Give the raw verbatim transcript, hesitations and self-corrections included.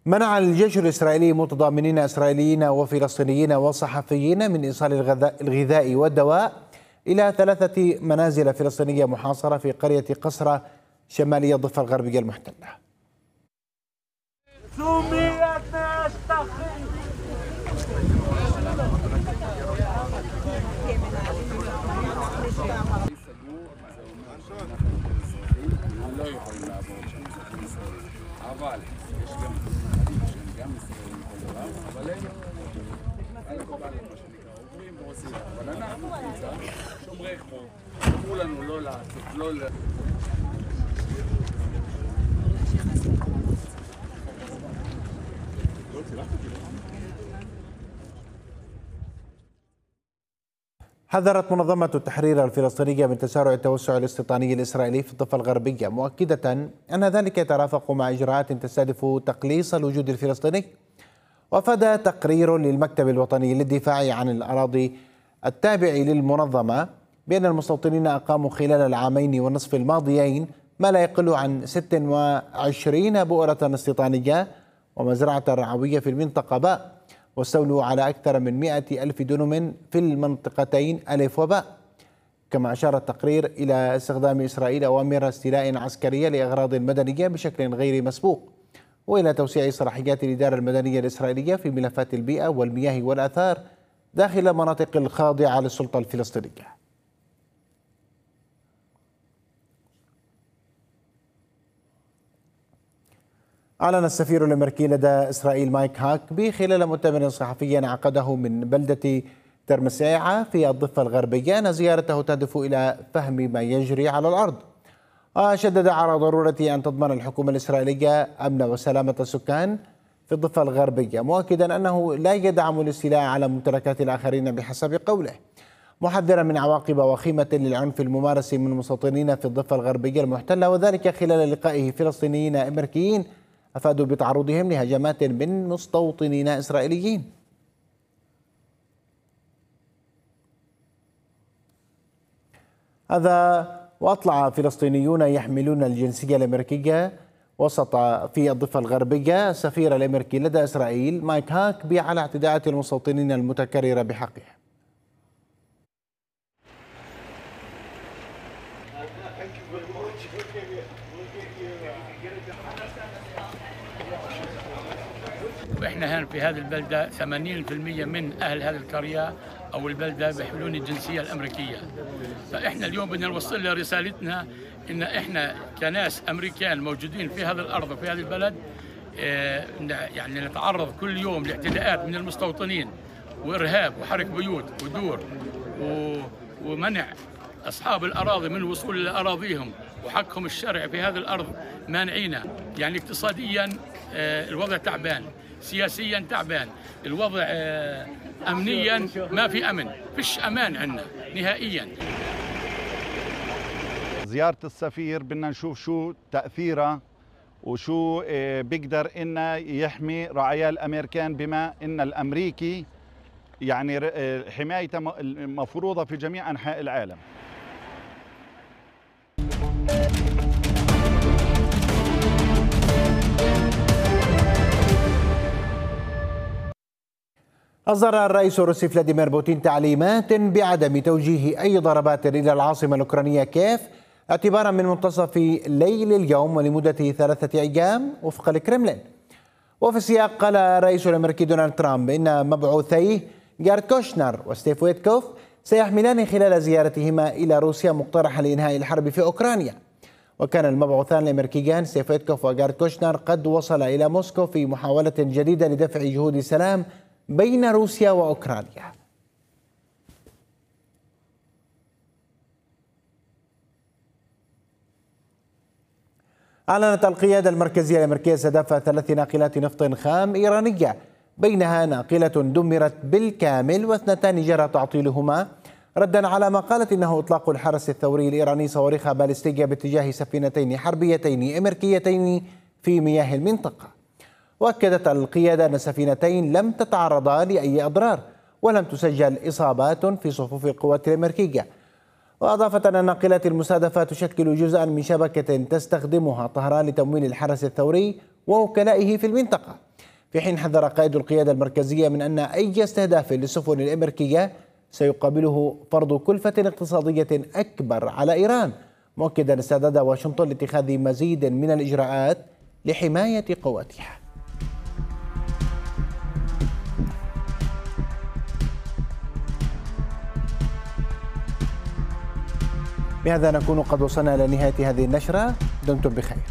منع الجيش الإسرائيلي متضامنين إسرائيليين وفلسطينيين وصحفيين من إيصال الغذاء والدواء إلى ثلاثة منازل فلسطينية محاصرة في قرية قصرة شمالية الضفة الغربية المحتلة. حذرت منظمة التحرير الفلسطينية من تسارع التوسع الاستيطاني الإسرائيلي في الضفة الغربية، مؤكدة أن ذلك يترافق مع إجراءات تستهدف تقليص الوجود الفلسطيني. وأفاد تقرير للمكتب الوطني للدفاع عن الأراضي التابع للمنظمة بأن المستوطنين أقاموا خلال العامين والنصف الماضيين ما لا يقل عن ستة وعشرين بؤرة استيطانية ومزرعة رعوية في المنطقة باء، واستولوا على أكثر من مئة ألف دنم في المنطقتين ألف وباء. كما أشار التقرير إلى استخدام إسرائيل أوامر استيلاء عسكرية لأغراض مدنية بشكل غير مسبوق، وإلى توسيع صلاحيات الإدارة المدنية الإسرائيلية في ملفات البيئة والمياه والآثار داخل المناطق الخاضعة للسلطة الفلسطينية. أعلن السفير الأمريكي لدى إسرائيل مايك هاكبي خلال مؤتمر صحفي عقده من بلدة ترمسيعة في الضفة الغربية أن زيارته تهدف إلى فهم ما يجري على الأرض. وشدد على ضرورة أن تضمن الحكومة الإسرائيلية أمن وسلامة السكان في الضفة الغربية، مؤكدا أنه لا يدعم الاستيلاء على ممتلكات الآخرين بحسب قوله، محذرا من عواقب وخيمة للعنف الممارس من المستوطنين في الضفة الغربية المحتلة، وذلك خلال لقائه فلسطينيين أمريكيين أفادوا بتعرضهم لهجمات من مستوطنين إسرائيليين. هذا وأطلع فلسطينيون يحملون الجنسية الأمريكية وسط في الضفة الغربية السفير الأمريكي لدى إسرائيل مايك هاكبي على اعتداءات المستوطنين المتكررة بحقه. واحنا هنا في هذه البلده ثمانين بالمئة من اهل هذه القريه او البلده بيحملون الجنسيه الامريكيه، فاحنا اليوم بدنا نوصل لها رسالتنا ان احنا كناس امريكان موجودين في هذه الارض وفي هذه البلد يعني نتعرض كل يوم لاعتداءات من المستوطنين وارهاب وحرق بيوت ودور ومنع اصحاب الاراضي من الوصول لاراضيهم وحقهم الشرعي في هذه الارض مانعينا. يعني اقتصاديا الوضع تعبان، سياسيا تعبان، الوضع امنيا ما في امن، فيش امان عندنا نهائيا. زيارة السفير بدنا نشوف شو تأثيرها وشو بيقدر إنه يحمي رعايا الأمريكان، بما إن الأمريكي يعني حمايته مفروضة في جميع أنحاء العالم. أصدر الرئيس الروسي فلاديمير بوتين تعليمات بعدم توجيه أي ضربات إلى العاصمة الأوكرانية كييف اعتبارا من منتصف ليل اليوم ولمدة ثلاثة أيام وفق الكرملين. وفي السياق قال الرئيس الأمريكي دونالد ترامب إن مبعوثيه جارد كوشنر وستيف ويتكوف سيحملان خلال زيارتهما إلى روسيا مقترحا لإنهاء الحرب في أوكرانيا. وكان المبعوثان الأمريكيان ستيف ويتكوف وجارد كوشنر قد وصل إلى موسكو في محاولة جديدة لدفع جهود السلام بين روسيا وأوكرانيا. أعلنت القيادة المركزية الأمريكية استهداف ثلاث ناقلات نفط خام إيرانية، بينها ناقلة دمرت بالكامل واثنتان جرى تعطيلهما، ردا على ما قالت إنه إطلاق الحرس الثوري الإيراني صواريخ باليستية باتجاه سفينتين حربيتين أمريكيتين في مياه المنطقة. وأكدت القيادة أن السفينتين لم تتعرضا لأي أضرار ولم تسجل إصابات في صفوف القوات الأمريكية. وأضافت أن الناقلات المستهدفة تشكل جزءا من شبكة تستخدمها طهران لتمويل الحرس الثوري ووكلائه في المنطقة. في حين حذر قائد القيادة المركزية من أن أي استهداف للسفن الأمريكية سيقابله فرض كلفة اقتصادية أكبر على إيران، مؤكدا استعداد واشنطن لاتخاذ مزيد من الإجراءات لحماية قواتها. بهذا نكون قد وصلنا إلى نهاية هذه النشرة، دمتم بخير.